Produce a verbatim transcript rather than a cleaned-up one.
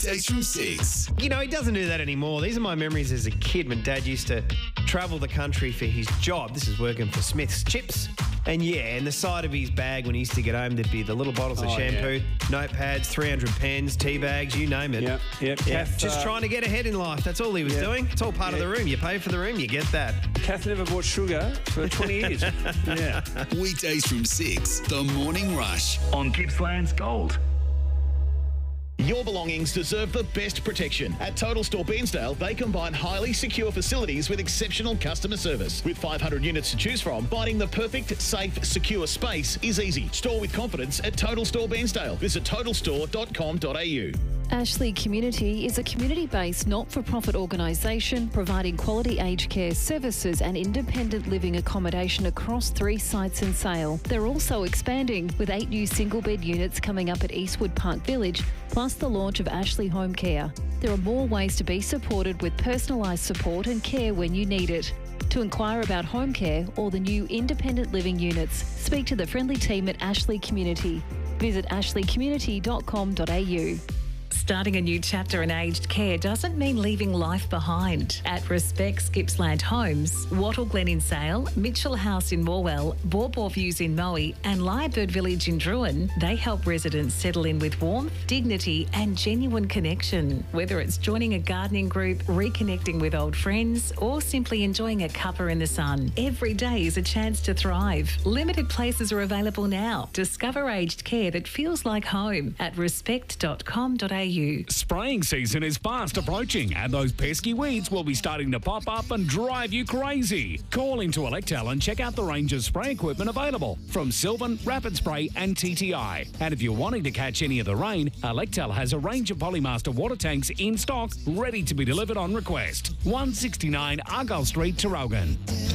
Weekdays from six. You know, he doesn't do that anymore. These are my memories as a kid when Dad used to travel the country for his job. This is working for Smith's Chips. And yeah, in the side of his bag when he used to get home, there'd be the little bottles of Oh, shampoo, yeah. notepads, three hundred pens, tea bags, you name it. Yep, yep. Yeah, Kath, just uh, trying to get ahead in life. That's all he was yeah. doing. It's all part Yeah. of the room. You pay for the room, you get that. Kath never bought sugar for twenty years. Yeah. Weekdays from six. The Morning Rush. On Gippsland's Gold. Your belongings deserve the best protection. At Total Store Bairnsdale, they combine highly secure facilities with exceptional customer service. With five hundred units to choose from, finding the perfect, safe, secure space is easy. Store with confidence at Total Store Bairnsdale. Visit total store dot com dot a u. Ashley Community is a community-based not-for-profit organisation providing quality aged care services and independent living accommodation across three sites in Sale. They're also expanding with eight new single-bed units coming up at Eastwood Park Village, plus the launch of Ashley Home Care. There are more ways to be supported with personalised support and care when you need it. To inquire about home care or the new independent living units, speak to the friendly team at Ashley Community. Visit ashley community dot com dot a u. Starting a new chapter in aged care doesn't mean leaving life behind. At Respect Gippsland Homes, Wattle Glen in Sale, Mitchell House in Morwell, Baw Baw Views in Moe and Lyrebird Village in Druin, they help residents settle in with warmth, dignity and genuine connection. Whether it's joining a gardening group, reconnecting with old friends or simply enjoying a cuppa in the sun, every day is a chance to thrive. Limited places are available now. Discover aged care that feels like home at respect dot com dot a u. Spraying season is fast approaching and those pesky weeds will be starting to pop up and drive you crazy. Call into Electel and check out the range of spray equipment available from Sylvan, Rapid Spray and T T I. And if you're wanting to catch any of the rain, Electel has a range of Polymaster water tanks in stock ready to be delivered on request. one sixty-nine Argyle Street, Tarogan.